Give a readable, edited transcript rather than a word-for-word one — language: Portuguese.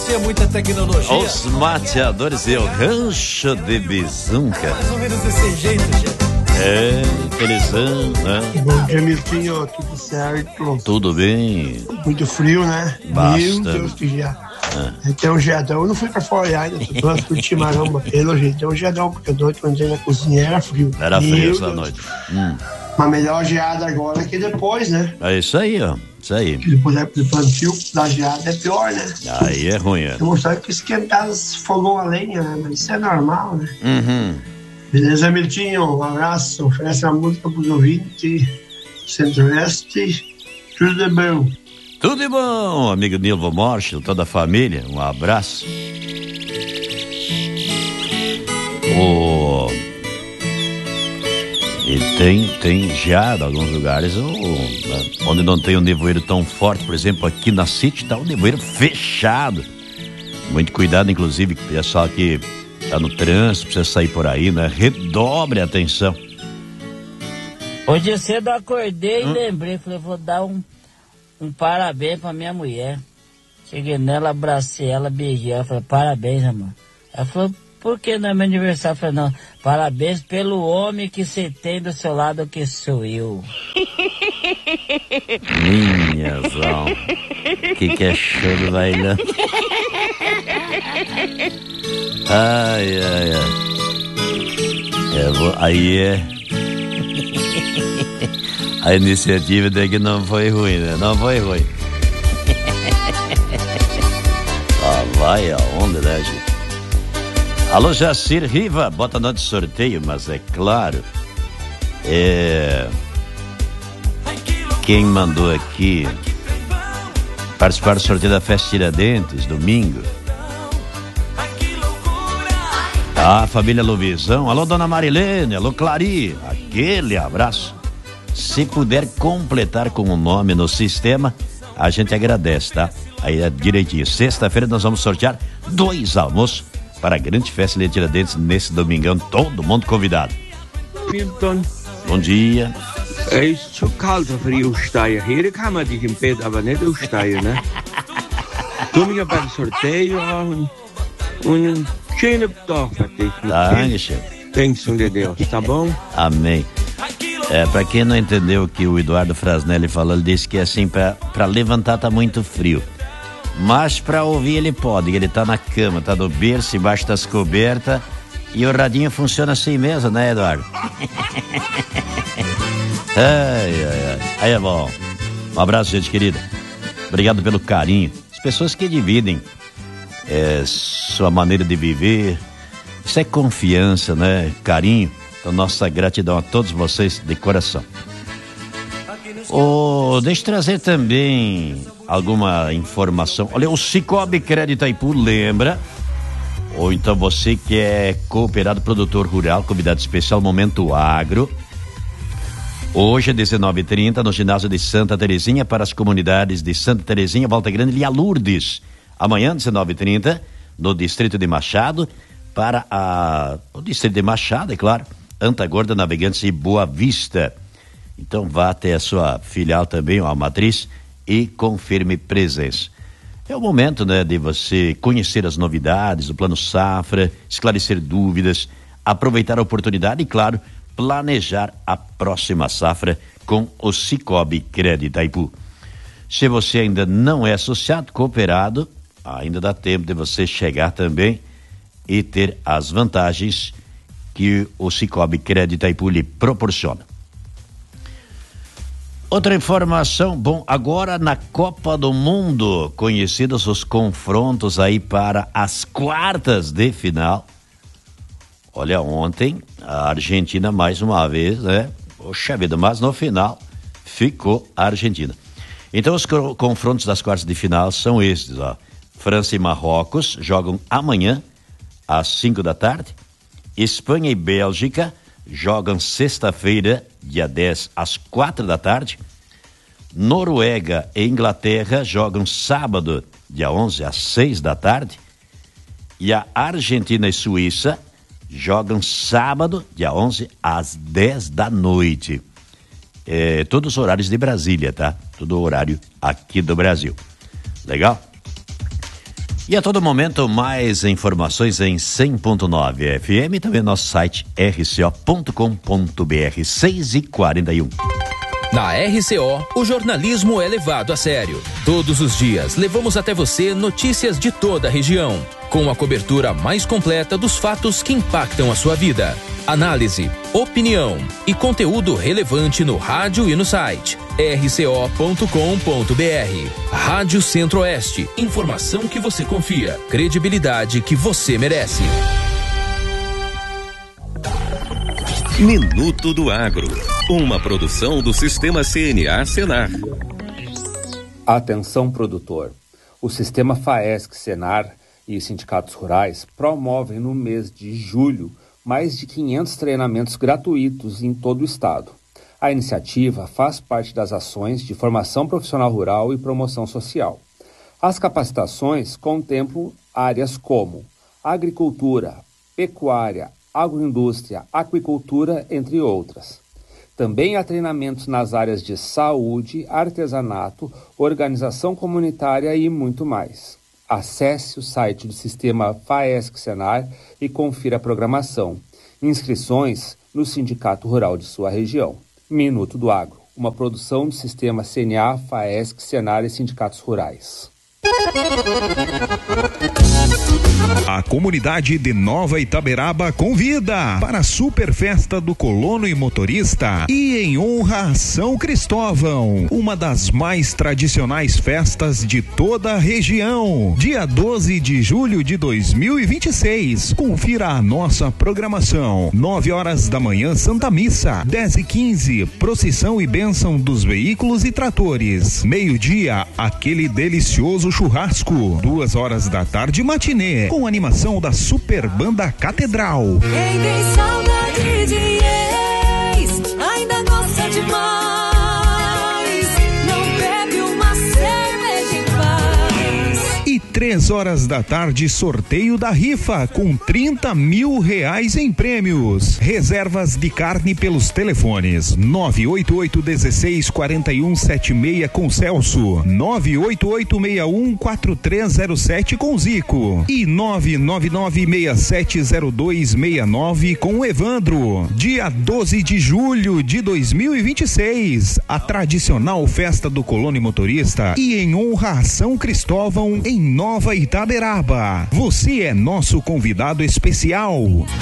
tinha muita tecnologia. Os mateadores e o rancho de Bizunca. Mais ou menos desse jeito, gente. É, felizão, né? Bom dia, Miltinho, tudo certo? Tudo bem? Muito frio, né? Bastante. Meu Deus, que dia. Tem um gedão, eu não fui pra fora ainda, tô tudo chimarrão, pelo jeito. Tem um gedão, porque doido quando entrei na cozinha era frio. Era frio essa noite. Uma melhor geada agora que depois, né? É isso aí, ó. Isso aí. Que depois do plantio da geada é pior, né? Aí é ruim, é. Eu gostava que esquentar fogão a lenha, né? Mas isso é normal, né? Beleza, Miltinho? Um abraço. Oferece a música pros ouvintes. Centro-Oeste. Tudo de bom. Tudo de bom, amigo Nilvo Morschel, toda a família. Um abraço. E tem geada em alguns lugares onde não tem um nevoeiro tão forte. Por exemplo, aqui na City tá o nevoeiro fechado. Muito cuidado, inclusive, pessoal que tá no trânsito, precisa sair por aí, né? Redobre a atenção. Hoje cedo eu acordei e lembrei, falei, vou dar um parabéns pra minha mulher. Cheguei nela, abracei ela, beijei ela, falei, parabéns, amor. Ela falou, por que não é meu aniversário? Eu falei, não, parabéns pelo homem que você tem do seu lado, que sou eu. Minhazão, que é show do bailando. Ai. Aí é... A iniciativa até que não foi ruim, né? Não foi ruim. Vai a onda, né, gente? Alô, Jacir Riva, bota nota de sorteio, mas é claro. Quem mandou aqui participar do sorteio da Festa Tiradentes, domingo? A família Luvizão. Alô, dona Marilene, alô, Clari, aquele abraço. Se puder completar com o nome no sistema, a gente agradece, tá? Aí é direitinho. Sexta-feira nós vamos sortear 2 almoços para a grande festa de Tiradentes nesse domingão. Todo mundo convidado. Milton. Bom dia. Det är så kallt för i Ostaja. Här kan man inte bädda av ner Ostaja, né? Domingo para o sorteio, cheio de dag faktiskt. Bênção de Deus, tá bom? Amém. Pra quem não entendeu o que o Eduardo Frasnelli falou, ele disse que assim, pra levantar tá muito frio. Mas pra ouvir ele pode, ele tá na cama, tá no berço, embaixo das cobertas, e o radinho funciona assim mesmo, né, Eduardo? Aí é bom. Um abraço, gente querida. Obrigado pelo carinho. As pessoas que dividem sua maneira de viver, isso é confiança, né? Carinho. Então, nossa gratidão a todos vocês de coração. Deixa eu trazer também alguma informação. Olha, o Cicobi Crédito Itaipu lembra, ou então você que é cooperado produtor rural, convidado especial Momento Agro. Hoje, às 19h30, no ginásio de Santa Terezinha, para as comunidades de Santa Terezinha, Volta Grande e Lourdes. Amanhã, 19h30, no Distrito de Machado, para o Distrito de Machado, é claro, Antagorda, Navegantes e Boa Vista. Então vá até a sua filial também, a matriz, e confirme presença. É o momento, né, de você conhecer as novidades do Plano Safra, esclarecer dúvidas, aproveitar a oportunidade e, claro, planejar a próxima safra com o Cicobi Crédito Itaipu. Se você ainda não é associado, cooperado, ainda dá tempo de você chegar também e ter as vantagens que o Cicobi Crédito Itaipu lhe proporciona. Outra informação, bom, agora na Copa do Mundo, conhecidos os confrontos aí para as quartas de final. Olha, ontem a Argentina mais uma vez, né? Poxa vida, mas no final ficou a Argentina. Então os confrontos das quartas de final são estes, ó. França e Marrocos jogam amanhã às 5 da tarde. Espanha e Bélgica jogam sexta-feira, dia 10, às 4 da tarde. Noruega e Inglaterra jogam sábado, dia 11, às 6 da tarde. E a Argentina e Suíça jogam sábado, dia 11, às 10 da noite. Todos os horários de Brasília, tá? Todo o horário aqui do Brasil. Legal? E a todo momento, mais informações em 100.9 FM e também nosso site rco.com.br, 6h41. Na RCO, o jornalismo é levado a sério. Todos os dias, levamos até você notícias de toda a região, com a cobertura mais completa dos fatos que impactam a sua vida. Análise, opinião e conteúdo relevante no rádio e no site rco.com.br. Rádio Centro-Oeste, informação que você confia, credibilidade que você merece. Minuto do Agro, uma produção do Sistema CNA Senar. Atenção, produtor. O Sistema FAESC-Senar e os sindicatos rurais promovem no mês de julho mais de 500 treinamentos gratuitos em todo o estado. A iniciativa faz parte das ações de formação profissional rural e promoção social. As capacitações contemplam áreas como agricultura, pecuária, agroindústria, aquicultura, entre outras. Também há treinamentos nas áreas de saúde, artesanato, organização comunitária e muito mais. Acesse o site do Sistema FAESC-Senar e confira a programação. Inscrições no Sindicato Rural de sua região. Minuto do Agro, uma produção do Sistema CNA, FAESC, Senar e Sindicatos Rurais. A comunidade de Nova Itaberaba convida para a super festa do colono e motorista e em honra a São Cristóvão, uma das mais tradicionais festas de toda a região. Dia 12 de julho de 2026. Confira a nossa programação. 9h da manhã, Santa Missa. 10h15, procissão e bênção dos veículos e tratores. Meio-dia, aquele delicioso churrasco. 2h da tarde, matinê, com animação da Super Banda Catedral. Quem tem saudade de ex, ainda gosta demais, não bebe uma cerveja em paz. E 3h da tarde, sorteio da rifa com R$30 mil em prêmios. Reservas de carne pelos telefones 988-16-4176 com Celso, 988-61-4307 com Zico e 999-670269 com Evandro. Dia 12 de julho de 2026, a tradicional festa do colono e motorista e em honra a São Cristóvão em Nova Itaberaba. Você é nosso convidado especial.